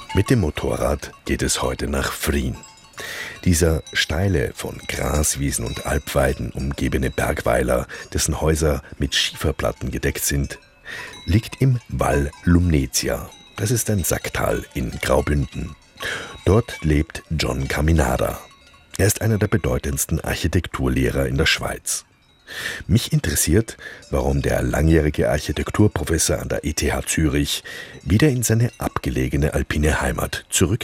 Mit dem Motorrad geht es heute nach Frien. Dieser steile, von Graswiesen und Alpweiden umgebene Bergweiler, dessen Häuser mit Schieferplatten gedeckt sind, liegt im Val Lumnezia. Das ist ein Sacktal in Graubünden. Dort lebt John Caminada. Er ist einer der bedeutendsten Architekturlehrer in der Schweiz. Mich interessiert, warum der langjährige Architekturprofessor an der ETH Zürich wieder in seine abgelegene alpine Heimat zurückkehrt.